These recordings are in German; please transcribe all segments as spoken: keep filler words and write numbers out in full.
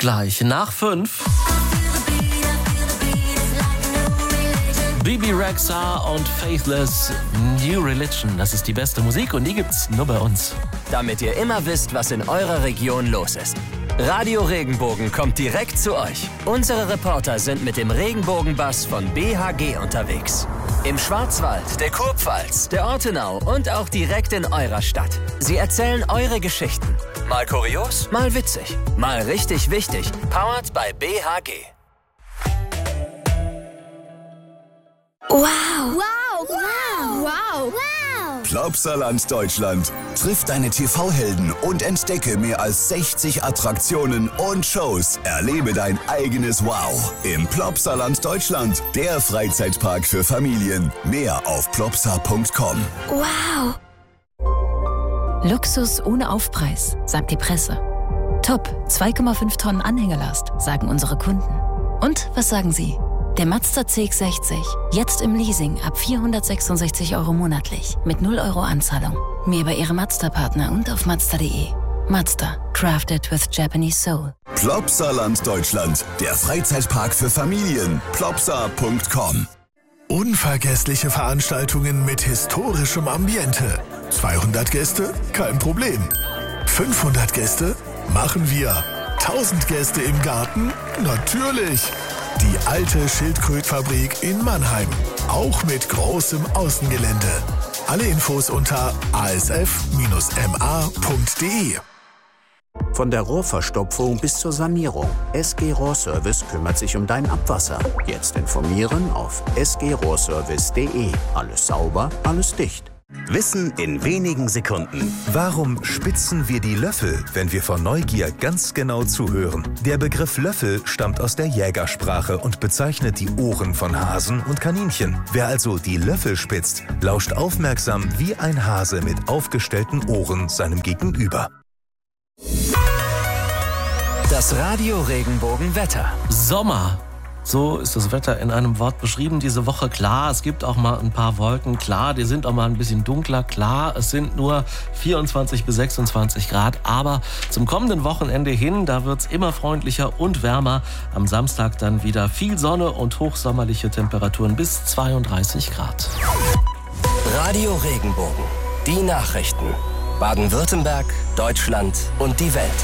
gleich nach fünf. Bibi Rexha und Faithless, New Religion. Das ist die beste Musik und die gibt's nur bei uns. Damit ihr immer wisst, was in eurer Region los ist. Radio Regenbogen kommt direkt zu euch. Unsere Reporter sind mit dem Regenbogenbus von B H G unterwegs. Im Schwarzwald, der Kurpfalz, der Ortenau und auch direkt in eurer Stadt. Sie erzählen eure Geschichten. Mal kurios, mal witzig, mal richtig wichtig. Powered by B H G. Wow! Wow! Wow! Wow! Wow! Plopsaland Deutschland. Triff deine T V-Helden und entdecke mehr als sechzig Attraktionen und Shows. Erlebe dein eigenes Wow im Plopsaland Deutschland, der Freizeitpark für Familien. Mehr auf plopsa punkt com. Wow! Luxus ohne Aufpreis, sagt die Presse. Top, zwei Komma fünf Tonnen Anhängelast, sagen unsere Kunden. Und was sagen Sie? Der Mazda C X sechzig, jetzt im Leasing ab vierhundertsechsundsechzig Euro monatlich, mit null Euro Anzahlung. Mehr bei Ihrem Mazda-Partner und auf mazda punkt de. Mazda, crafted with Japanese soul. Plopsaland Deutschland, der Freizeitpark für Familien. plopsa punkt com. Unvergessliche Veranstaltungen mit historischem Ambiente. zweihundert Gäste? Kein Problem. fünfhundert Gäste? Machen wir. tausend Gäste im Garten? Natürlich. Die alte Schildkrötfabrik in Mannheim. Auch mit großem Außengelände. Alle Infos unter a s f dash m a punkt d e. Von der Rohrverstopfung bis zur Sanierung. S G Rohrservice kümmert sich um dein Abwasser. Jetzt informieren auf s g rohrservice punkt de. Alles sauber, alles dicht. Wissen in wenigen Sekunden. Warum spitzen wir die Löffel, wenn wir vor Neugier ganz genau zuhören? Der Begriff Löffel stammt aus der Jägersprache und bezeichnet die Ohren von Hasen und Kaninchen. Wer also die Löffel spitzt, lauscht aufmerksam wie ein Hase mit aufgestellten Ohren seinem Gegenüber. Das Radio Regenbogen Wetter. Sommer. So ist das Wetter in einem Wort beschrieben diese Woche. Klar, es gibt auch mal ein paar Wolken. Klar, die sind auch mal ein bisschen dunkler. Klar, es sind nur vierundzwanzig bis sechsundzwanzig Grad. Aber zum kommenden Wochenende hin, da wird es immer freundlicher und wärmer. Am Samstag dann wieder viel Sonne und hochsommerliche Temperaturen bis zweiunddreißig Grad. Radio Regenbogen. Die Nachrichten. Baden-Württemberg, Deutschland und die Welt.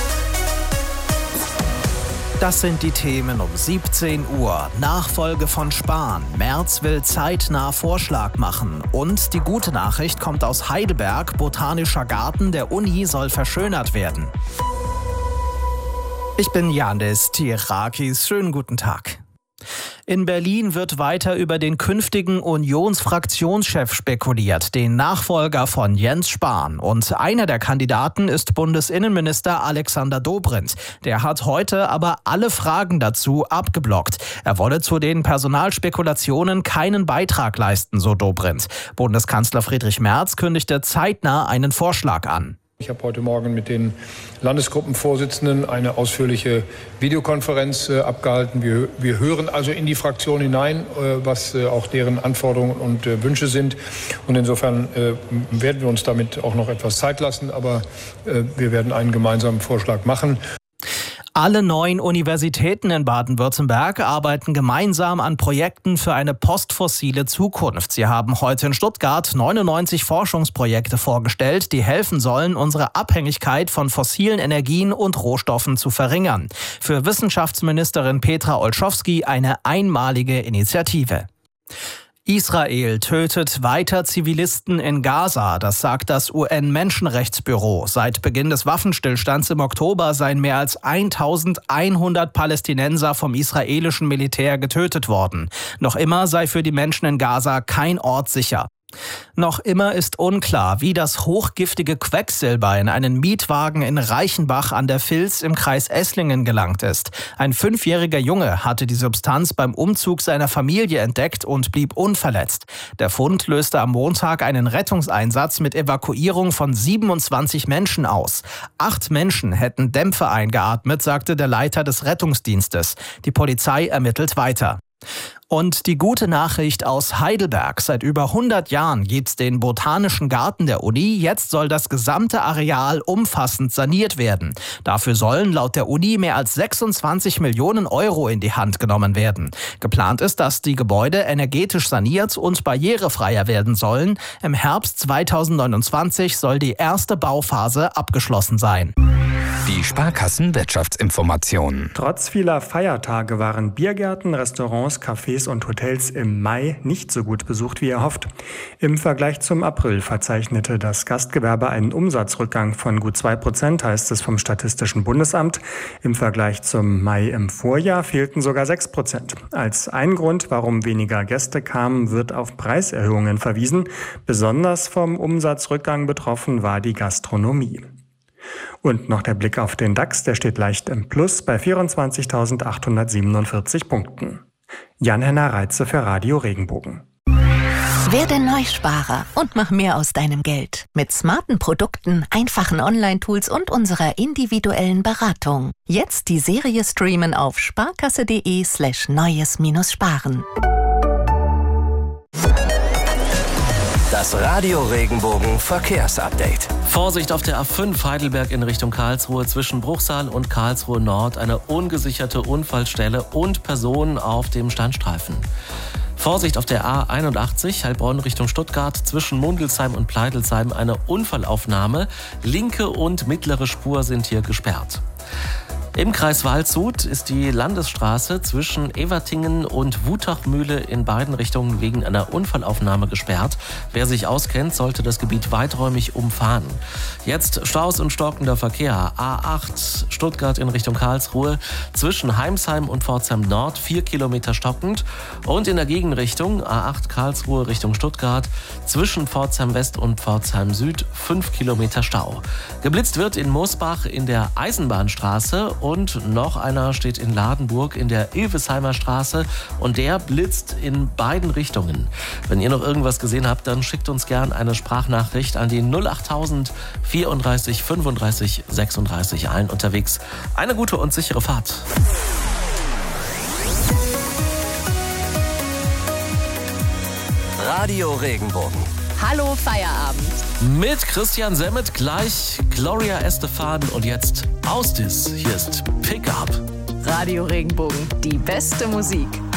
Das sind die Themen um siebzehn Uhr. Nachfolge von Spahn. Merz will zeitnah Vorschlag machen. Und die gute Nachricht kommt aus Heidelberg. Botanischer Garten der Uni soll verschönert werden. Ich bin Yandis Tirakis. Schönen guten Tag. In Berlin wird weiter über den künftigen Unionsfraktionschef spekuliert, den Nachfolger von Jens Spahn. Und einer der Kandidaten ist Bundesinnenminister Alexander Dobrindt. Der hat heute aber alle Fragen dazu abgeblockt. Er wolle zu den Personalspekulationen keinen Beitrag leisten, so Dobrindt. Bundeskanzler Friedrich Merz kündigte zeitnah einen Vorschlag an. Ich habe heute Morgen mit den Landesgruppenvorsitzenden eine ausführliche Videokonferenz äh, abgehalten. Wir, wir hören also in die Fraktion hinein, äh, was äh, auch deren Anforderungen und äh, Wünsche sind. Und insofern äh, werden wir uns damit auch noch etwas Zeit lassen. Aber äh, wir werden einen gemeinsamen Vorschlag machen. Alle neun Universitäten in Baden-Württemberg arbeiten gemeinsam an Projekten für eine postfossile Zukunft. Sie haben heute in Stuttgart neunundneunzig Forschungsprojekte vorgestellt, die helfen sollen, unsere Abhängigkeit von fossilen Energien und Rohstoffen zu verringern. Für Wissenschaftsministerin Petra Olschowski eine einmalige Initiative. Israel tötet weiter Zivilisten in Gaza, das sagt das U N-Menschenrechtsbüro. Seit Beginn des Waffenstillstands im Oktober seien mehr als eintausendeinhundert Palästinenser vom israelischen Militär getötet worden. Noch immer sei für die Menschen in Gaza kein Ort sicher. Noch immer ist unklar, wie das hochgiftige Quecksilber in einen Mietwagen in Reichenbach an der Vils im Kreis Esslingen gelangt ist. Ein fünfjähriger Junge hatte die Substanz beim Umzug seiner Familie entdeckt und blieb unverletzt. Der Fund löste am Montag einen Rettungseinsatz mit Evakuierung von siebenundzwanzig Menschen aus. Acht Menschen hätten Dämpfe eingeatmet, sagte der Leiter des Rettungsdienstes. Die Polizei ermittelt weiter. Und die gute Nachricht aus Heidelberg. Seit über hundert Jahren gibt's den Botanischen Garten der Uni. Jetzt soll das gesamte Areal umfassend saniert werden. Dafür sollen laut der Uni mehr als sechsundzwanzig Millionen Euro in die Hand genommen werden. Geplant ist, dass die Gebäude energetisch saniert und barrierefreier werden sollen. Im Herbst zweitausendneunundzwanzig soll die erste Bauphase abgeschlossen sein. Die Sparkassen-Wirtschaftsinformationen. Trotz vieler Feiertage waren Biergärten, Restaurants, Cafés und Hotels im Mai nicht so gut besucht wie erhofft. Im Vergleich zum April verzeichnete das Gastgewerbe einen Umsatzrückgang von gut zwei Prozent, heißt es vom Statistischen Bundesamt. Im Vergleich zum Mai im Vorjahr fehlten sogar sechs Prozent. Als ein Grund, warum weniger Gäste kamen, wird auf Preiserhöhungen verwiesen. Besonders vom Umsatzrückgang betroffen war die Gastronomie. Und noch der Blick auf den DAX, der steht leicht im Plus bei vierundzwanzigtausendachthundertsiebenundvierzig Punkten. Jan-Henner Reitze für Radio Regenbogen. Werde Neusparer und mach mehr aus deinem Geld. Mit smarten Produkten, einfachen Online-Tools und unserer individuellen Beratung. Jetzt die Serie streamen auf sparkasse.de slash neues-sparen. Das Radio Regenbogen Verkehrsupdate. Vorsicht auf der A fünf Heidelberg in Richtung Karlsruhe zwischen Bruchsal und Karlsruhe Nord. Eine ungesicherte Unfallstelle und Personen auf dem Standstreifen. Vorsicht auf der A einundachtzig Heilbronn Richtung Stuttgart zwischen Mundelsheim und Pleidelsheim. Eine Unfallaufnahme. Linke und mittlere Spur sind hier gesperrt. Im Kreis Waldshut ist die Landesstraße zwischen Evertingen und Wutachmühle in beiden Richtungen wegen einer Unfallaufnahme gesperrt. Wer sich auskennt, sollte das Gebiet weiträumig umfahren. Jetzt Staus und stockender Verkehr. A acht Stuttgart in Richtung Karlsruhe zwischen Heimsheim und Pforzheim Nord vier Kilometer stockend. Und in der Gegenrichtung A acht Karlsruhe Richtung Stuttgart zwischen Pforzheim West und Pforzheim Süd fünf Kilometer Stau. Geblitzt wird in Moosbach in der Eisenbahnstraße. Und noch einer steht in Ladenburg in der Ilvesheimer Straße und der blitzt in beiden Richtungen. Wenn ihr noch irgendwas gesehen habt, dann schickt uns gern eine Sprachnachricht an die null achttausend vierunddreißig fünfunddreißig sechsunddreißig allen unterwegs. Eine gute und sichere Fahrt. Radio Regenbogen. Hallo Feierabend. Mit Christian Semmet gleich Gloria Estefan und jetzt Austis. Hier ist Pickup. Radio Regenbogen, die beste Musik.